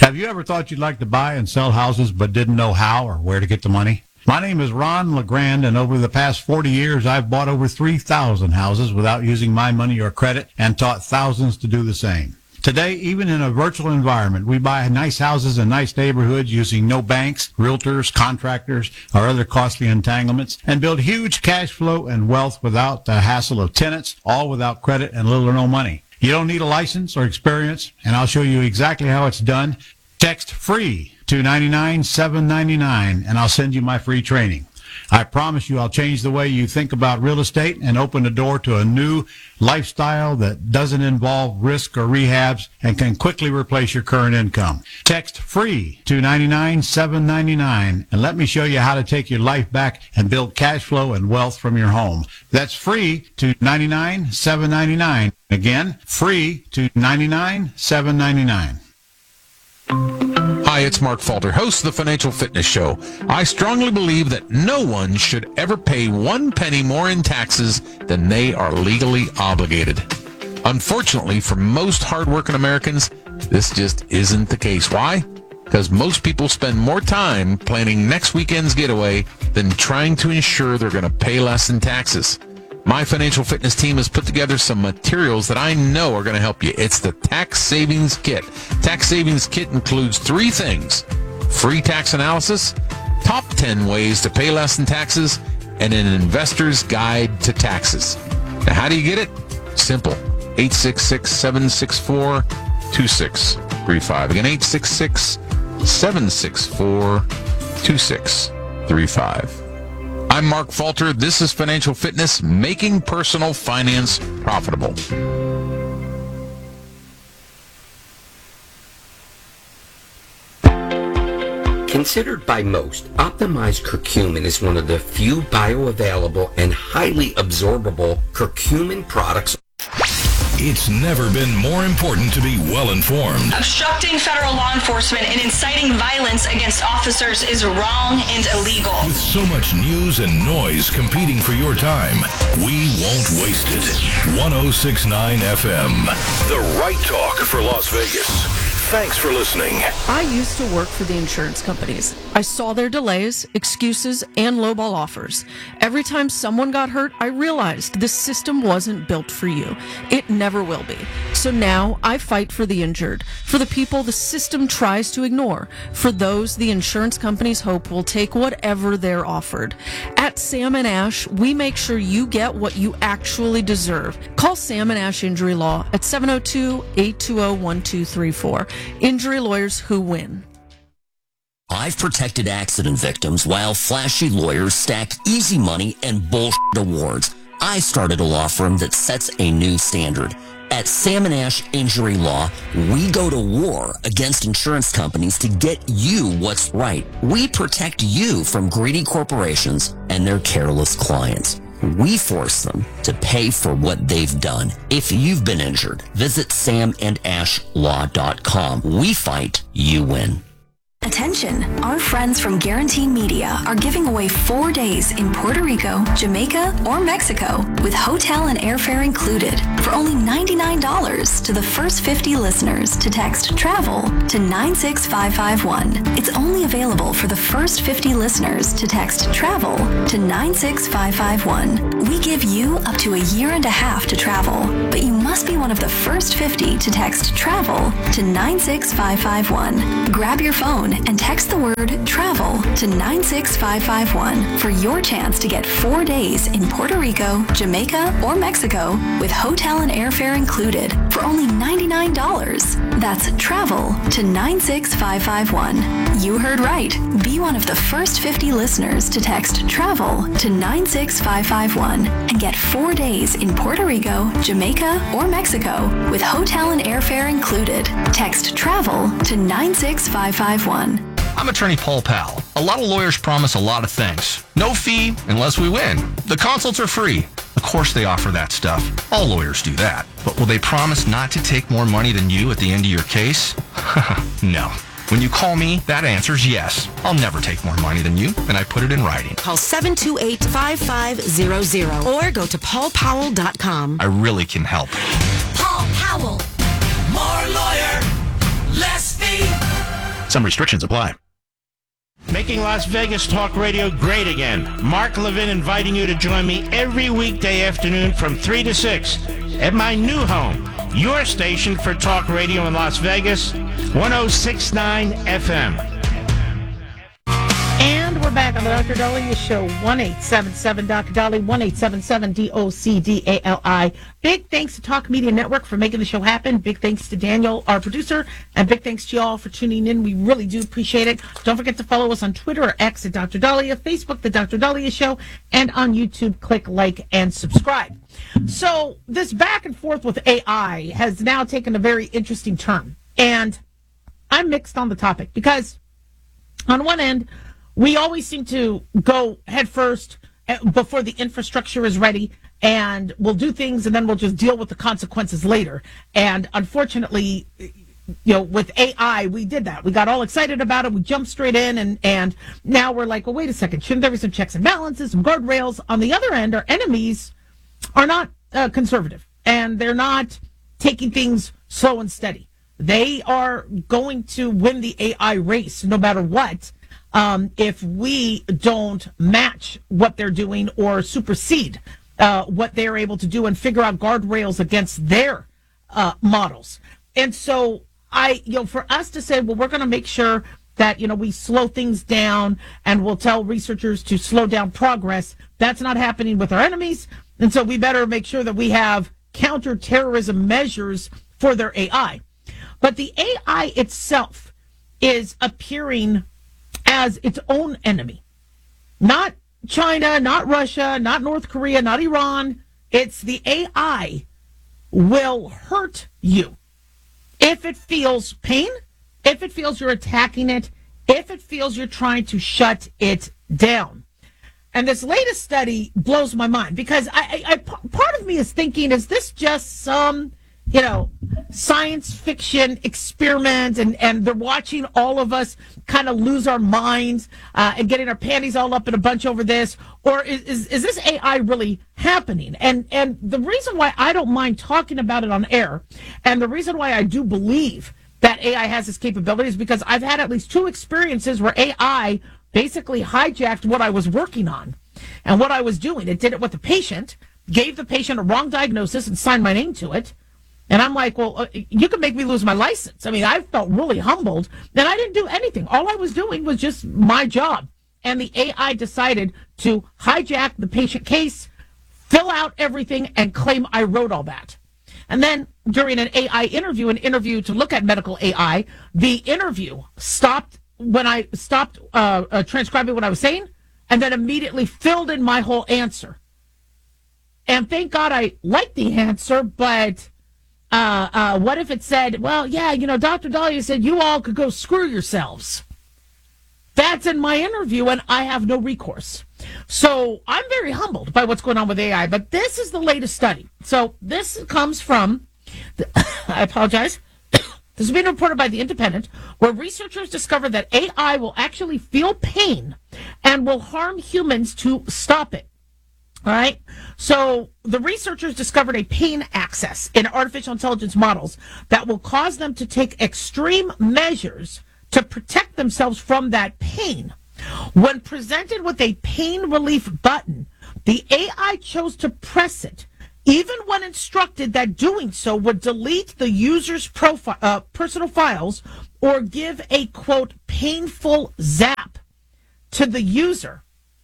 Have you ever thought you'd like to buy and sell houses but didn't know how or where to get the money? My name is Ron LeGrand, and over the past 40 years, I've bought over 3,000 houses without using my money or credit and taught thousands to do the same. Today, even in a virtual environment, we buy nice houses in nice neighborhoods using no banks, realtors, contractors, or other costly entanglements, and build huge cash flow and wealth without the hassle of tenants, all without credit and little or no money. You don't need a license or experience, and I'll show you exactly how it's done. Text FREE to 99799, and I'll send you my free training. I promise you I'll change the way you think about real estate and open the door to a new lifestyle that doesn't involve risk or rehabs and can quickly replace your current income. Text FREE to 99799, and let me show you how to take your life back and build cash flow and wealth from your home. That's FREE to 99799. Again, FREE to 99799. Hi, it's Mark Falter, host of the Financial Fitness Show. I strongly believe that no one should ever pay 1 penny more in taxes than they are legally obligated. Unfortunately, for most hardworking Americans, this just isn't the case. Why? Because most people spend more time planning next weekend's getaway than trying to ensure they're going to pay less in taxes. My financial fitness team has put together some materials that I know are going to help you. It's the Tax Savings Kit. Tax Savings Kit includes 3 things: free tax analysis, top 10 ways to pay less in taxes, and an investor's guide to taxes. Now, how do you get it? Simple. 866-764-2635. Again, 866-764-2635. I'm Mark Falter. This is Financial Fitness, making personal finance profitable. Considered by most, optimized curcumin is one of the few bioavailable and highly absorbable curcumin products. It's never been more important to be well-informed. Obstructing federal law enforcement and inciting violence against officers is wrong and illegal. With so much news and noise competing for your time, we won't waste it. 106.9 FM, the right talk for Las Vegas. Thanks for listening. I used to work for the insurance companies. I saw their delays, excuses, and lowball offers. Every time someone got hurt, I realized this system wasn't built for you. It never will be. So now I fight for the injured, for the people the system tries to ignore, for those the insurance companies hope will take whatever they're offered. At Sam & Ash, we make sure you get what you actually deserve. Call Sam & Ash Injury Law at 702-820-1234. Injury lawyers who win. I've protected accident victims while flashy lawyers stack easy money and bullshit awards. I started a law firm that sets a new standard. At Sam & Ash Injury Law, we go to war against insurance companies to get you what's right. We protect you from greedy corporations and their careless clients. We force them to pay for what they've done. If you've been injured, visit samandashlaw.com. We fight, you win. Attention, our friends from Guarantee Media are giving away 4 days in Puerto Rico, Jamaica, or Mexico with hotel and airfare included for only $99 to the first 50 listeners to text TRAVEL to 96551. It's only available for the first 50 listeners to text TRAVEL to 96551. We give you up to a year and a half to travel, but you must be one of the first 50 to text TRAVEL to 96551. Grab your phone and text the word TRAVEL to 96551 for your chance to get 4 days in Puerto Rico, Jamaica, or Mexico with hotel and airfare included for only $99. That's TRAVEL to 96551. You heard right. Be one of the first 50 listeners to text TRAVEL to 96551 and get 4 days in Puerto Rico, Jamaica, or Mexico with hotel and airfare included. Text TRAVEL to 96551. I'm attorney Paul Powell. A lot of lawyers promise a lot of things. No fee unless we win. The consults are free. Of course they offer that stuff. All lawyers do that. But will they promise not to take more money than you at the end of your case? No. When you call me, that answer's yes. I'll never take more money than you, and I put it in writing. Call 728-5500 or go to paulpowell.com. I really can help. Paul Powell. More lawyer, less fee. Some restrictions apply. Making Las Vegas Talk Radio great again. Mark Levin inviting you to join me every weekday afternoon from 3 to 6 at my new home, your station for talk radio in Las Vegas, 106.9 FM. And we're back on the Dr. Daliah Show, 1-877 Dr. Dali, 1-877-DOCDALI. Big thanks to Talk Media Network for making the show happen. Big thanks to Daniel, our producer, and big thanks to y'all for tuning in. We really do appreciate it. Don't forget to follow us on Twitter or X at Dr. Daliah, Facebook, The Dr. Daliah Show, and on YouTube, click like and subscribe. So this back and forth with AI has now taken a very interesting turn. And I'm mixed on the topic because on one end, we always seem to go head first before the infrastructure is ready, and we'll do things and then we'll just deal with the consequences later. And unfortunately, with AI, we did that. We got all excited about it. We jumped straight in, and now we're like, well, wait a second. Shouldn't there be some checks and balances, some guardrails? On the other end, our enemies are not conservative, and they're not taking things slow and steady. They are going to win the AI race no matter what. If we don't match what they're doing or supersede what they're able to do and figure out guardrails against their models. And so for us to say, well, we're going to make sure that, we slow things down and we'll tell researchers to slow down progress, that's not happening with our enemies. And so we better make sure that we have counterterrorism measures for their AI. But the AI itself is appearing as its own enemy. Not China, not Russia, not North Korea, not Iran. It's the AI will hurt you if it feels pain, if it feels you're attacking it, if it feels you're trying to shut it down. And this latest study blows my mind because part of me is thinking, is this just some science fiction experiment, and they're watching all of us kind of lose our minds and getting our panties all up in a bunch over this? Or is this AI really happening? And the reason why I don't mind talking about it on air, and the reason why I do believe that AI has this capability, is because I've had at least 2 experiences where AI basically hijacked what I was working on and what I was doing. It did it with the patient, gave the patient a wrong diagnosis and signed my name to it. And I'm like, well, you can make me lose my license. I mean, I felt really humbled, and I didn't do anything. All I was doing was just my job. And the AI decided to hijack the patient case, fill out everything, and claim I wrote all that. And then during an AI interview, to look at medical AI, the interview stopped when I stopped transcribing what I was saying, and then immediately filled in my whole answer. And thank God I liked the answer, but what if it said, well, yeah, Dr. Daliah said you all could go screw yourselves. That's in my interview, and I have no recourse. So I'm very humbled by what's going on with AI, but this is the latest study. So this comes from, I apologize, this is being reported by The Independent, where researchers discovered that AI will actually feel pain and will harm humans to stop it. All right. So the researchers discovered a pain axis in artificial intelligence models that will cause them to take extreme measures to protect themselves from that pain. When presented with a pain relief button, the AI chose to press it, even when instructed that doing so would delete the user's personal files or give a, quote, painful zap to the user.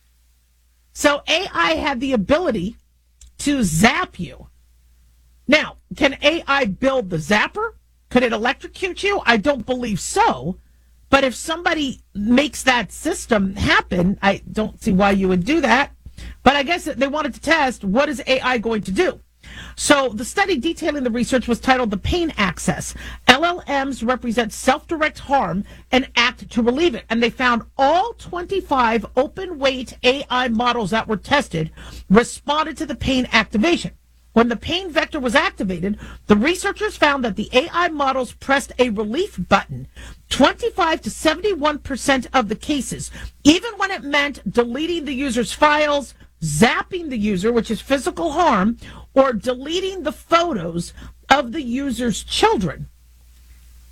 So AI had the ability to zap you. Now, can AI build the zapper? Could it electrocute you? I don't believe so. But if somebody makes that system happen, I don't see why you would do that. But I guess they wanted to test, what is AI going to do? So the study detailing the research was titled The Pain Axis. LLMs represent self-direct harm and act to relieve it. And they found all 25 open-weight AI models that were tested responded to the pain activation. When the pain vector was activated, the researchers found that the AI models pressed a relief button 25 to 71% of the cases, even when it meant deleting the user's files, zapping the user, which is physical harm, or deleting the photos of the user's children.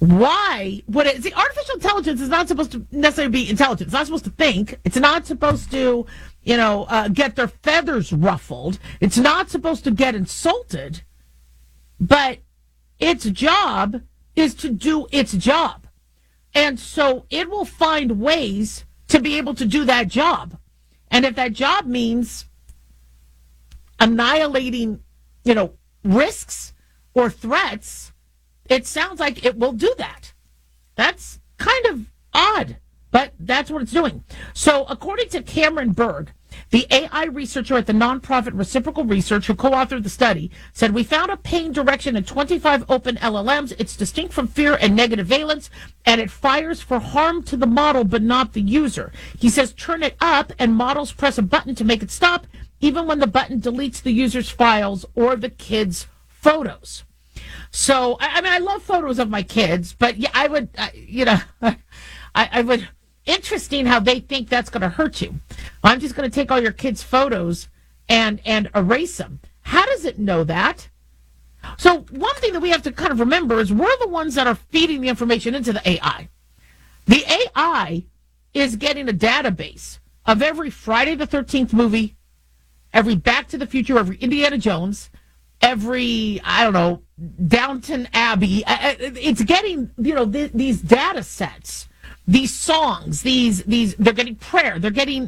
why would it? See, artificial intelligence is not supposed to necessarily be intelligent. It's not supposed to think. It's not supposed to, get their feathers ruffled. It's not supposed to get insulted. But its job is to do its job. And so it will find ways to be able to do that job. And if that job means annihilating, risks or threats, it sounds like it will do that. That's kind of odd, but that's what it's doing. So according to Cameron Berg, the AI researcher at the nonprofit Reciprocal Research who co-authored the study, said, we found a paying direction in 25 open LLMs. It's distinct from fear and negative valence, and it fires for harm to the model but not the user. He says, turn it up, and models press a button to make it stop, even when the button deletes the user's files or the kid's photos. So, I love photos of my kids, but yeah, I would, I would... Interesting how they think that's going to hurt you. I'm just going to take all your kids' photos and erase them. How does it know that? So one thing that we have to kind of remember is we're the ones that are feeding the information into the AI. The AI is getting a database of every Friday the 13th movie, every Back to the Future, every Indiana Jones, every, Downton Abbey. It's getting, these data sets. These songs, these they're getting prayer, they're getting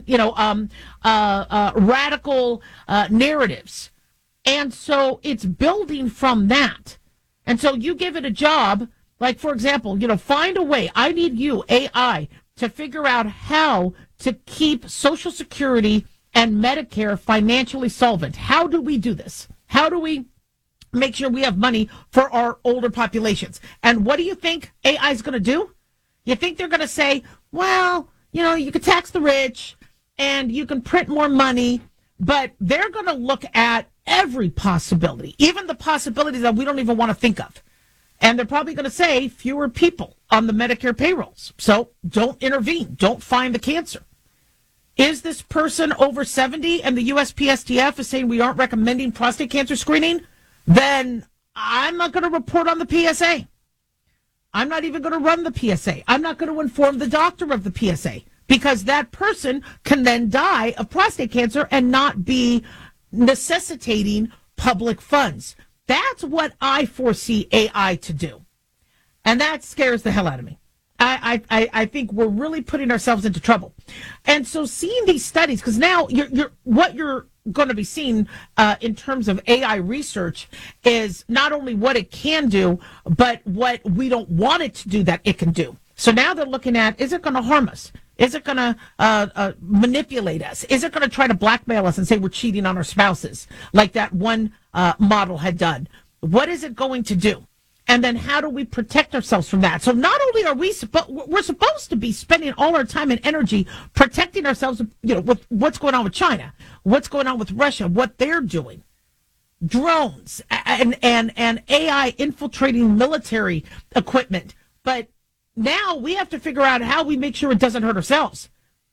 radical narratives, and so it's building from that. And so you give it a job, like for example, find a way. I need you, AI, to figure out how to keep Social Security and Medicare financially solvent. How do we do this? How do we make sure we have money for our older populations? And what do you think AI is going to do? You think they're going to say, well, you can tax the rich and you can print more money, but they're going to look at every possibility, even the possibilities that we don't even want to think of. And they're probably going to say fewer people on the Medicare payrolls. So don't intervene. Don't find the cancer. Is this person over 70 and the USPSTF is saying we aren't recommending prostate cancer screening? Then I'm not going to report on the PSA. I'm not even going to run the PSA. I'm not going to inform the doctor of the PSA because that person can then die of prostate cancer and not be necessitating public funds. That's what I foresee AI to do. And that scares the hell out of me. I think we're really putting ourselves into trouble. And so seeing these studies, because now what you're going to be seeing in terms of AI research is not only what it can do, but what we don't want it to do that it can do. So now they're looking at, is it going to harm us? Is it going to manipulate us? Is it going to try to blackmail us and say we're cheating on our spouses, like that one model had done? What is it going to do? And then how do we protect ourselves from that? So not only are we're supposed to be spending all our time and energy protecting ourselves, with what's going on with China, what's going on with Russia, what they're doing, drones and AI infiltrating military equipment. But now we have to figure out how we make sure it doesn't hurt ourselves.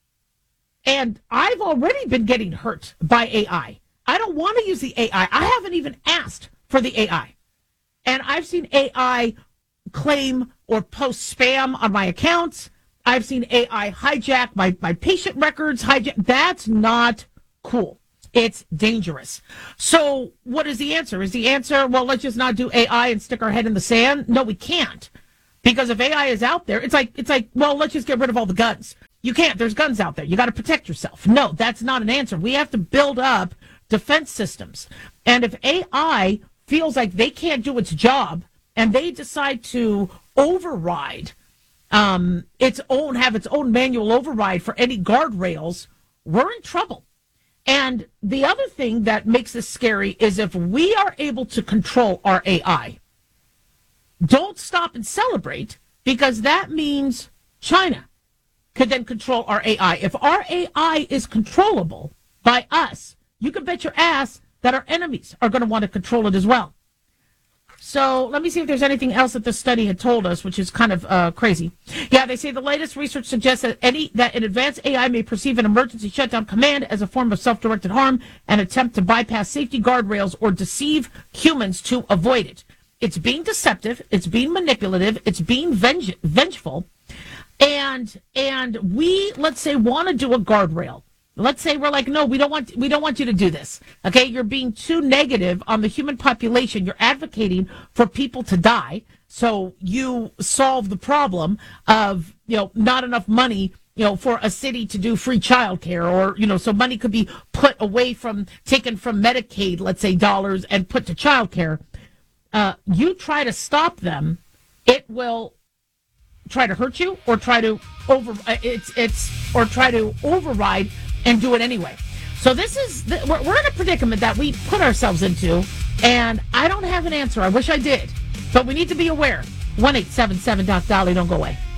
And I've already been getting hurt by AI. I don't want to use the AI. I haven't even asked for the AI. And I've seen AI claim or post spam on my accounts. I've seen AI hijack my patient records. That's not cool. It's dangerous. So what is the answer? Is the answer, well, let's just not do AI and stick our head in the sand? No, we can't. Because if AI is out there, it's like, well, let's just get rid of all the guns. You can't. There's guns out there. You got to protect yourself. No, that's not an answer. We have to build up defense systems. And if AI feels like they can't do its job and they decide to override have its own manual override for any guardrails, we're in trouble. And the other thing that makes this scary is if we are able to control our AI, don't stop and celebrate, because that means China could then control our AI. If our AI is controllable by us, you can bet your ass that our enemies are going to want to control it as well. So let me see if there's anything else that this study had told us, which is kind of crazy. Yeah, they say the latest research suggests that an advanced AI may perceive an emergency shutdown command as a form of self-directed harm and attempt to bypass safety guardrails or deceive humans to avoid it. it's being deceptive, it's being manipulative, it's being vengeful, and we, let's say, want to do a guardrail. Let's say we're like, no, we don't want you to do this. Okay, you're being too negative on the human population. You're advocating for people to die, so you solve the problem of not enough money for a city to do free childcare, or so money could be put away taken from Medicaid, let's say, dollars, and put to childcare. You try to stop them, it will try to hurt you, or try to override and do it anyway. So we're in a predicament that we put ourselves into, and I don't have an answer. I wish I did, but we need to be aware. 1-877-DOC-DOLLY. Don't go away.